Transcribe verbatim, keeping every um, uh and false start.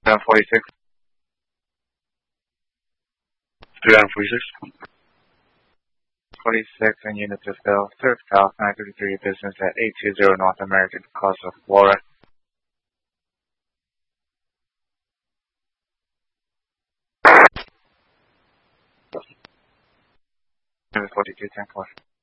three forty-six. three forty-six. forty-six in unit to fill. Third South nine thirty-three business at eight two zero North American Costa Flora. forty-two ten four.